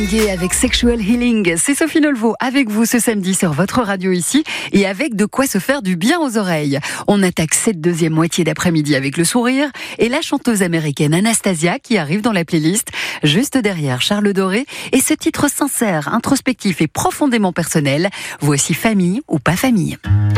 Avec Sexual Healing, c'est Sophie Nolvo avec vous ce samedi sur votre radio ici et avec de quoi se faire du bien aux oreilles. On attaque cette deuxième moitié d'après-midi avec le sourire et la chanteuse américaine Anastasia qui arrive dans la playlist juste derrière Charles Doré et ce titre sincère, introspectif et profondément personnel. Voici Famille ou pas famille.